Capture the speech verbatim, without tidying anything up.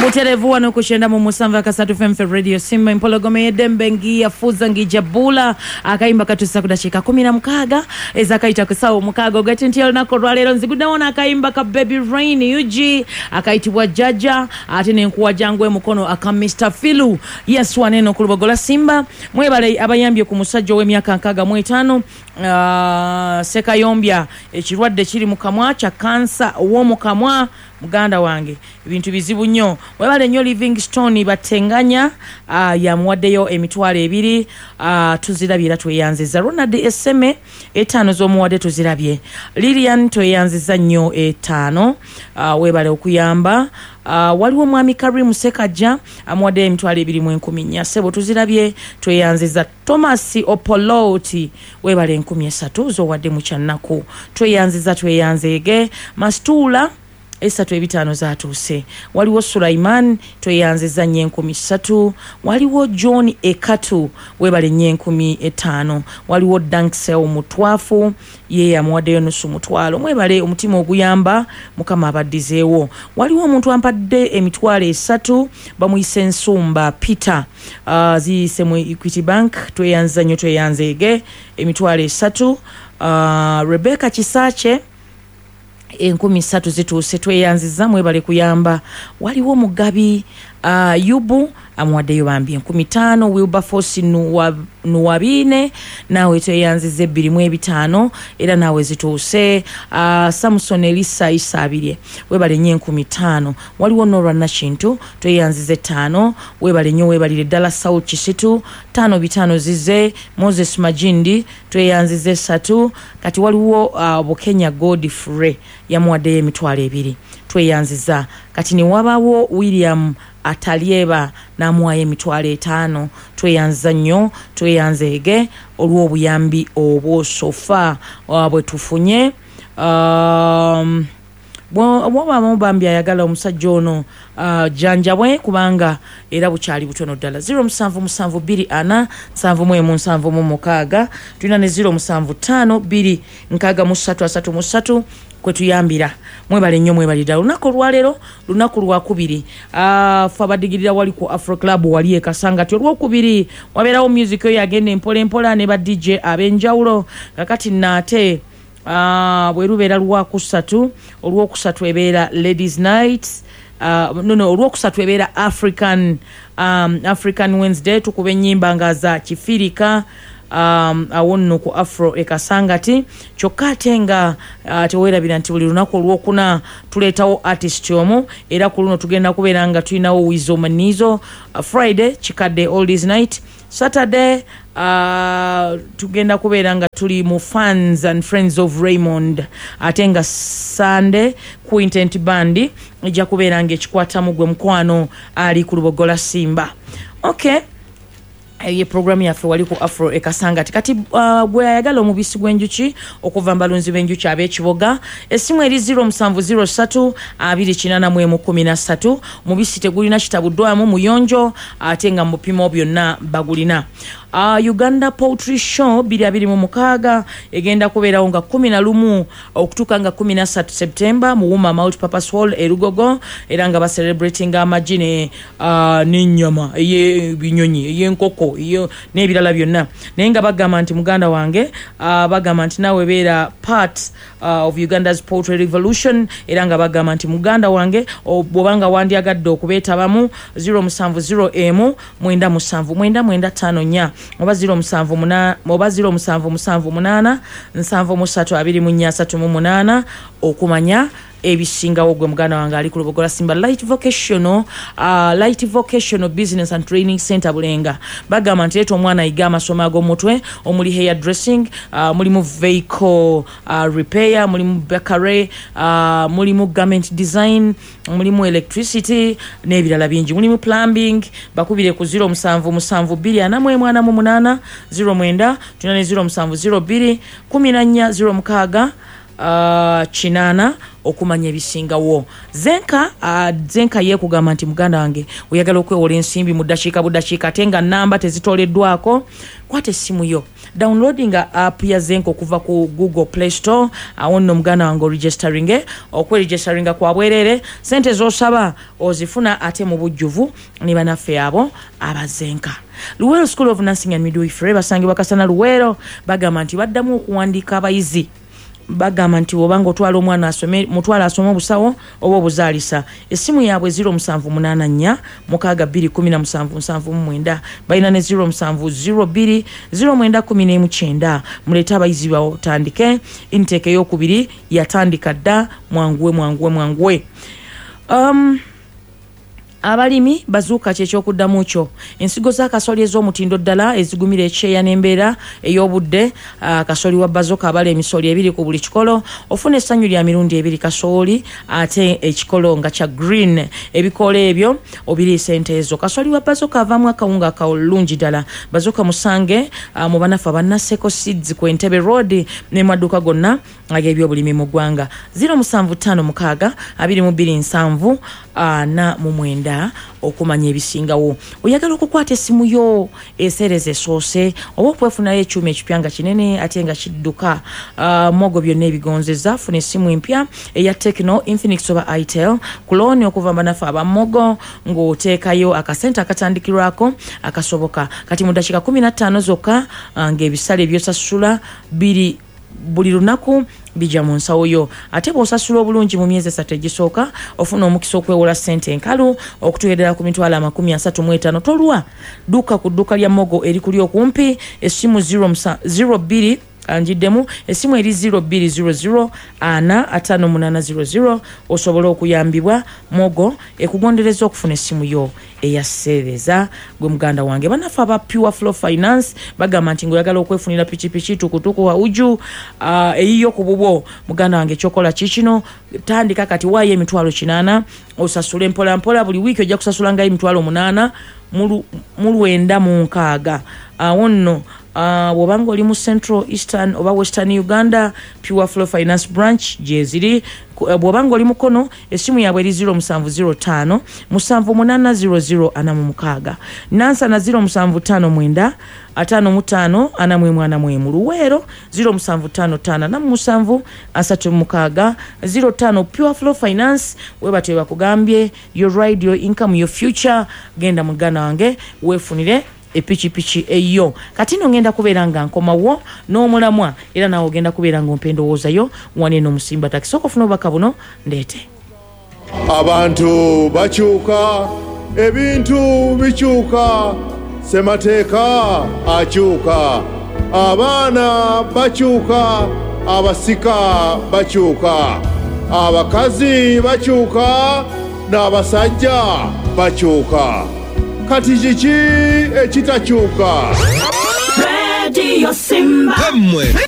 Buterevu wano kushenda mu musanva kasatu F M Radio Simba impologome yedembe ngia fuza ngijabula akaimba katusa kudashika kumi na mkaga ezakaita kusawo mkaga gatintiyalo nako rwalero nzigudawona akaimba ka Baby Rain Uji akaitibwa Jaja atene nkuwa jangwe mukono aka Mister Filu yes waneno kulubogola Simba mwebale abayambye ku musajjo w'emyaka nkaga mu etano uh, sekayombya ekirwadde kiri mu kamwa cha kansa wo mu kamwa muganda wange ibintu bizibu nnyo webale nnyo Livingstone batenganya uh, yamuwaddeyo emitwalo ebiri uh, tuzirabira tweyanziza Ronald Eseme etano z'omuwadde tuzirabye Lilian tweyanziza nnyo etano uh, webale okuyamba uh, waliwo mwami Karim Sekaja amuwadde emitwalo ebiri mu enkumi nnya sebo tuzirabye tweyanziza Thomas Opoloti webale enkumi esatu z'owadde mu kyannaku tweyanziza tweyanzege Mastula esatu ebitano zatuse waliwo Sulaiman tweyanziza nnyo enkumi ssatu waliwo John Ekatu webale nnyo enkumi etano waliwo Danksel Mutwafu ye yamuwaddeyo nusu mutwalo mwebale omutima oguyamba mukama abaddizeewo waliwo omuntu ampadde emitwalo esatu bamuyise Nsumba Peter uh, ziyise mu Equity Bank tweyanziza nnyo tweyanzege emitwalo esatu uh, Rebecca Kisache enkumi ssatu zituuse tweyanziza mwebale kuyamba waliwo Mugabi uh, Yubu amuwaddeyo bambi enkumi ttaano Wilberforce nuwa, nuwabine nawe tweyanziza ebbiri mu ebitaano era nawe zituuse uh, Samson Elisa Isabirye webale nnyo enkumi ttaano waliwo Nora Nakintu tweyanziza ttaano webale nnyo webalire ddala Saul Kisitu ttaano bitaano zize Moses Majindi tweyanziza essatu kati waliwo uh, Bukenya Godfrey yamuwaddeyo emitwalo ebiri tweyanziza kati ne wabawo William Atalieba namuwaye emitwalo etaano tweyanziza nnyo tweyanzege olw'obuyambi obwo sofa bwe tufunye um, bwaba mubambi ayagala omusajja ono uh, janjabwe kubanga era bukyali butono ddala zero musanvu musanvu bbiri ana nsanvu mu emu nsanvu mu mukaaga tulina ne zero musanvu ttaano bbiri nkaaga mu ssatu asatu mu ssatu kwe tuyambira mwebale nnyo mwebalira lunaku lwalero lunaku lwakubiri uh, fa badigirira wali ku Afro Club wali e Kasangati olwokubiri wabeerawo music yo yagenda empola empola ne ba D J ab'enjawulo kakati nate uh, bwerubeera lwakusatu olwokusatu ebeera Ladies Night uh, no no olwokusatu ebeera African um, African Wednesday tukube ennyimba nga za Kifirika um awonno ku Afro e Kasangati kyokka ate nga uh, tewerabira nti buli lunaku olwokuna tuleetawo artist omu era ku luno tugenda kubeera nga tulinawo Wizo Manizo uh, Friday Chikadde Oldies Night Saturday uh, tugenda kubeera nga tuli mu Fans and Friends of Raymond ate nga Sunday Quintet Band ejja kubeera nga ekikwatamu gwe mukwano ali ku Lubogola Simba. Okay, ye program yaffe wali ku Afro e Kasangati kati uh, gwe ayagala omubisi gwenjuki okuva mbalunzi benjuki ab'ekiboga essimu eri zero musanvu zero ssatu abiri kinana mu emu kumi na ssatu mubisi tegulina kitabuddwamu muyonjo ate nga mupimo byonna bagulina. Uh, Uganda Poultry Show biri abiri mu mukaaga egenda kubeerawo nga kumi na lumu okutuuka nga kumi na ssatu September mu Wuma Multipurpose Hall e Lugogo era nga baselebrating amagi ne uh, n'ennyama ey'ebinyonyi ey'enkoko iyo n'ebirala byonna naye nga bagamba nti muganda wange uh, bagamba nti nawe beera part uh, of Uganda's Poultry Revolution era nga bagamba nti muganda wange bw'obanga wandyagadde okubeetabamu zero musanvu zero emu mwenda musanvu mwenda mwenda ttaano nnya oba zero musanvu munana oba zero musanvu musanvu munana nsanvu mu ssatu abiri mu nnya asatu mu munana okumanya ebisingawo gwe muganda wange ali ku Lubogola Simba Light Vocational uh, Light Vocational Business and Training Center Bulenga bagamba nti leeta omwana ayiga amasomo ag'omutwe omuli hair dressing uh, mulimu vehicle uh, repair mulimu bakery uh, mulimu garment design mulimu electricity n'ebirala bingi mulimu plumbing bakubire ku zero musanvu musanvu bbiri ana mu mwana mu munana zero mwenda tulina ne zero musanvu zero bbiri kumi na nnya zero mukaaga uh, kinana okumanya ebisingawo. Zenka uh, Zenka ye kugamba nti muganda wange oyagala okwewola ensimbi mu ddakiika buddakiika ate nga namba tezitoleddwako, kwate essimu yo downloading app ya Zenka okuva ku Google Play Store. Awo nno muganda wange registering okweregisteringa kwa bwerere, sente z'osaba ozifuna ate mu bujjuvu ne banaffe abo abazenka. Luwero School of Nursing and Midwifery basangibwa Kasana Luwero, bagamba nti baddamu okuwandiika abayizi, bagamba nti obanga otwala omwana asome mutwala asome obusawo oba obuzaalisa. Essimu yaabwe zero seven eight nine mukaaga bbiri kumi na musanvu nsanvu mu mwenda, balina ne zero seven zero bbiri zero mwenda kumi n'emu kyenda. Muleete abayizi batandike, intake ey'okubiri yatandika dda, mwanguwe mwanguwe mwanguwe. um, Abalimi bazuuka ky'ekyokuddamu kyo. Ensigo za kasoli ez'omutindo ddala ezigumira ekyeya n'embeera ey'obudde. Uh, kasoli wa bazoka abala emisoli ebiri ku buli kikolo, ofuna essanyu lya mirundi ebiri kasoli ate ekikolo nga kya green. Ebikola ebyo obiriisa ente ezo. Kasoli wa bazoka avaamu akawunga akawulungi ddala. Bazoka musange uh, mu banafu abannaseko seeds ku Entebbe Road ne maduuka gonna ag'ebyobulimi mu ggwanga. zero seven five mukaaga abiri mu bbiri nsanvu ana mu mwenda okumanya ebisingawo. Oyagala okukwata essimu yo esereze soose oba okwefunayo ekyuma ekipyanga kinene ate nga kidduka, uh, mogo byonna ebigonzeza. Funa essimu empya eya Tecno, Infinix oba Itel kuloni okuva banafu abamogo ng'oteekayo akasente akatandikirwako akasoboka. Kati mu ddakiika kumi na ttaano zokka uh, ng'ebisale byosasula biri buli lunaku bija mu nsawo yo. Ate bw'osasula obulungi mu myezi esatu egisooka ofuna omukisa okwewola ssente enkalu okutuuka ku mitwalo amakumi asatu mu etaano. Tolwa dduka ku dduka lya mogo eri kuli okumpi. Essimu zero bbiri anjiddemu essimu eri zero bbiri zero zero ana ataano munaana zero zero osobola okuyambibwa. Mogo ekugondereza okufuna essimu yo eyaseereza. Gwe muganda wange banafa aba Pure Flow Finance bagamba nti ngoyagala okwefunira pikipiki tukutuku wa uju uh, eyiyo ku bubwo. Muganda wange kyokola kikino, tandika kati waayo emitwalo kinaana osasule mpola mpola. Buli wiiki ojja kusasula ngayo emitwalo munaana mu lwenda mu nkaaga. Awo nno Uh, bw'obanga oli mu Central, Eastern oba Western Uganda, Pure Flow Finance branch gyeziri. Uh, bw'obanga oli mukono essimu yaabwe eri zero seven zero five musanvu munaana zero zero ana mu mukaaga. Nansana zero seven five nine ataano mu ttaano ana mu emu ana mu emu. Luweero zero seven five five ana mu musanvu asatu mu mukaaga zero five. Pure Flow Finance webatwe bakugambye your ride your income your future. Genda muganda wange weefunire epikipiki eyo. Kati no ngenda kubeera nga nkomawo n'omulamwa era nawe ogenda kubeera nga ompendowoozayo wane no musimba takisi okufuna obubaka buno ndeete. Abantu bakyuka, ebintu bikyuka, semateeka akyuka, abaana bakyuka, abasika bakyuka, abakazi bakyuka, n'abasajja bakyuka. Kati kiki ekitakyuka? Radio Simba.